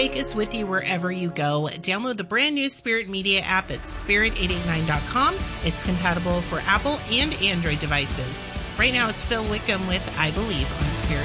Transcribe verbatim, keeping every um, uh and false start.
take us with you wherever you go. Download the brand new Spirit Media app at spirit eight eight nine dot com. It's compatible for Apple and Android devices. Right now, it's Phil Wickham with I Believe on Spirit